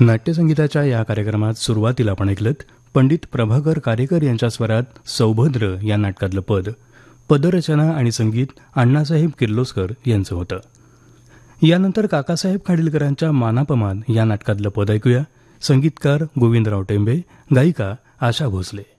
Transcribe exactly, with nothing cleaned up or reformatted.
नाट्यसंगीताच्या या कार्यक्रमात सुरुवातीला आपण ऐकलत पंडित प्रभाकर कारेकर यांच्या स्वरात सौभद्र या नाटकातलं पद. पदरचना आणि संगीत अण्णासाहेब किर्लोस्कर यांचं होतं. यानंतर काकासाहेब खाडीलकरांच्या मानापमान या नाटकातलं पद ऐकूया. संगीतकार गोविंदराव टेंबे, गायिका आशा भोसले.